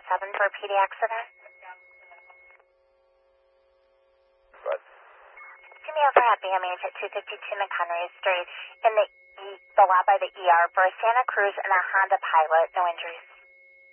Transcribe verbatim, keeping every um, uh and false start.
seven for a P D accident. What? See me over at B M H at two fifty-two McHenry Street in the, e, the lot by the E R for a Santa Cruz and a Honda Pilot. No injuries.